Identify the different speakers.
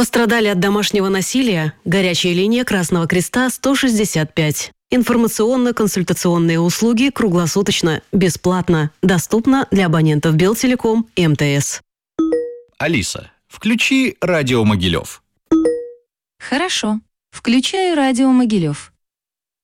Speaker 1: Пострадали от домашнего насилия? Горячая линия Красного Креста 165. Информационно-консультационные услуги круглосуточно, бесплатно, доступно для абонентов Белтелеком и МТС.
Speaker 2: Алиса, включи радио Могилев.
Speaker 3: Хорошо. Включаю радио Могилев.